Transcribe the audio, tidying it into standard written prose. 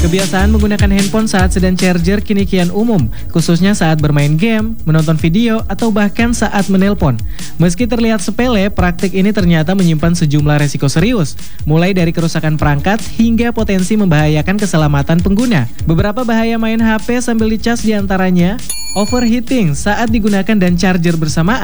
Kebiasaan menggunakan handphone saat sedang charger kini kian umum, khususnya saat bermain game, menonton video, atau bahkan saat menelpon. Meski terlihat sepele, praktik ini ternyata menyimpan sejumlah resiko serius, mulai dari kerusakan perangkat hingga potensi membahayakan keselamatan pengguna. Beberapa bahaya main HP sambil dicas diantaranya overheating saat digunakan dan charger bersamaan.